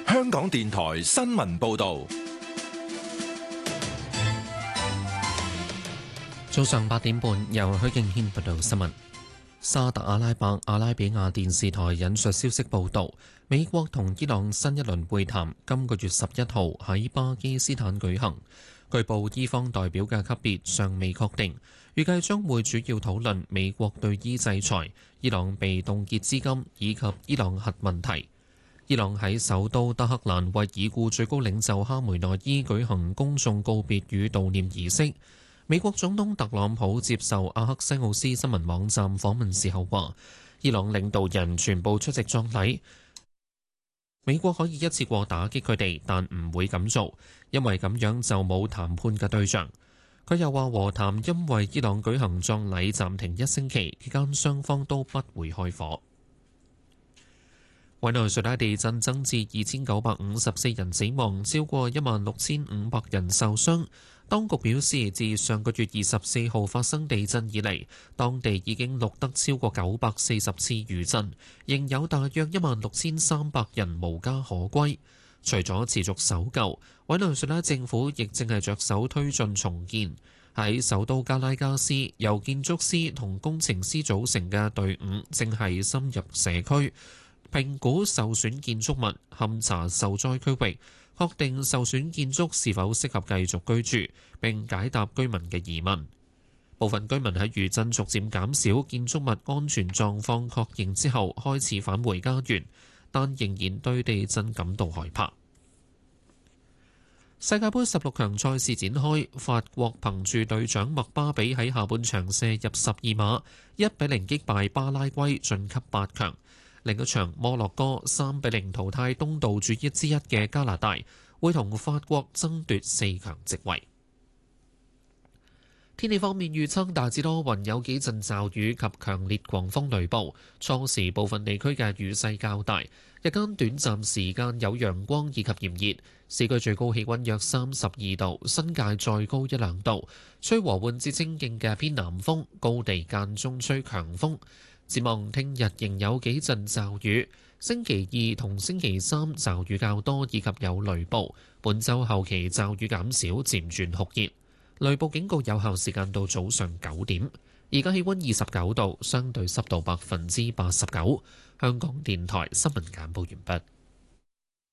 香港電台新聞報道。 早上8點半，由許敬軒報道新聞。沙特阿拉伯阿拉比亞電視台引述消息報道，美國同伊朗新一輪會談今個月11號喺巴基斯坦舉行。據報伊方代表嘅級別尚未確定，預計將會主要討論美國對伊制裁、伊朗被凍結資金以及伊朗核問題。伊朗喺首都德黑蘭為已故最高領袖哈梅內伊舉行公眾告別與悼念儀式。美國總統特朗普接受阿克西奧斯新聞網站訪問時候話，伊朗領導人全部出席葬禮，美國可以一次過打擊佢哋，但唔會咁做，因為咁樣就冇談判嘅對象。佢又話和談因為伊朗舉行葬禮暫停1星期，期間雙方都不會開火。委內瑞拉地震增至2954人死亡，超過16500人受傷。當局表示，自上個月24號發生地震以嚟，當地已經錄得超過940次餘震，仍有大約16300人無家可歸。除咗持續搜救，委內瑞拉政府亦正係着手推進重建。喺首都加拉加斯，由建築師同工程師組成嘅隊伍正係深入社區，評估受損建築物，勘查受災區域，確定受損建築是否適合繼續居住，並解答居民嘅疑問。部分居民喺餘震逐漸減少、建築物安全狀況確認之後，開始返回家園，但仍然對地震感到害怕。世界盃16強賽事展開，法國憑住隊長麥巴比喺下半場射入12碼，1-0擊敗巴拉圭晉級8強。另一場摩洛哥3-0淘汰東道主之一嘅加拿大，會同法國爭奪4強席位。天氣方面預測大致多雲，有幾陣驟雨及強烈狂風雷暴，初時部分地區嘅雨勢較大，日間短暫時間有陽光以及炎熱，市區最高氣溫約32度，新界再高1-2度，吹和緩至清勁嘅偏南風，高地間中吹強風。展望聽日仍有幾陣驟雨，星期2同星期3驟雨較多以及有雷暴，本週後期驟雨減少，漸轉酷熱。雷暴警告有效時間到早上9點。而家氣溫29度，相對濕度89%。香港電台新聞簡報完畢。